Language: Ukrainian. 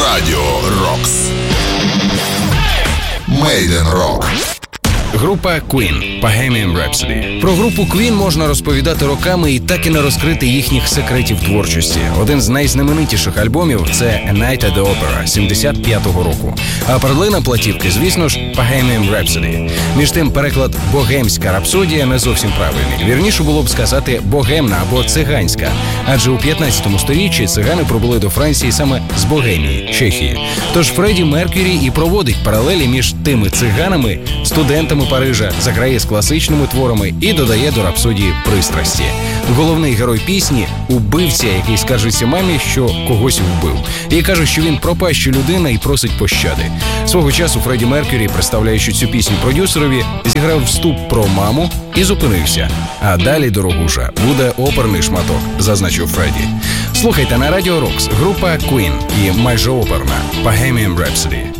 Радіо Рокс. Made in Rock. Група Queen Bohemian Rhapsody. Про групу Queen можна розповідати роками і так і не розкрити їхніх секретів творчості. Один з найзнаменитіших альбомів – це A Night at the Opera 75-го року. А перлина платівки, звісно ж, Bohemian Rhapsody. Між тим, переклад «богемська рапсодія» не зовсім правильний. Вірніше було б сказати «богемна» або «циганська». Адже у 15 сторіччі цигани прибули до Франції саме з Богемії, Чехії. Тож Фредді Меркюрі і проводить паралелі між тими циганами, студентами Парижа, заграє з класичними творами і додає до рапсодії пристрасті. Головний герой пісні – убивця, який скаржиться мамі, що когось вбив. І каже, що він пропаща людина і просить пощади. Свого часу Фредді Меркюрі, представляючи цю пісню продюсерові, зіграв вступ про маму і зупинився. А далі, дорогуша, буде оперний шматок, зазначив Фредді. Слухайте на Радіо Рокс, група Queen і майже оперна Bohemian Rhapsody.